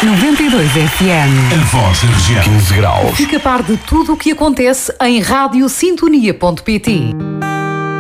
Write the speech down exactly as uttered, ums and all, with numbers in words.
noventa e dois F M. A voz da região. quinze graus. Fica a par de tudo o que acontece em rádio sintonia ponto pt.